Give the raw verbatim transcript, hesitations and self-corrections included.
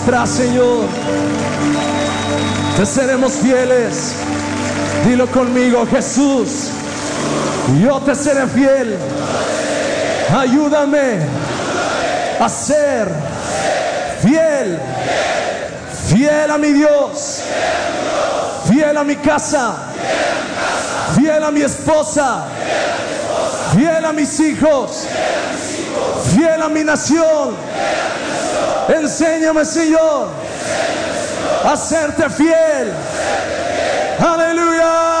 Tras, Señor, te seremos fieles. Dilo conmigo: Jesús, yo te seré fiel. Ayúdame a ser fiel, fiel a mi Dios, fiel a mi casa, fiel a mi esposa, fiel a mis hijos, fiel a mi nación. Enséñame, Señor, a serte fiel. Aleluya.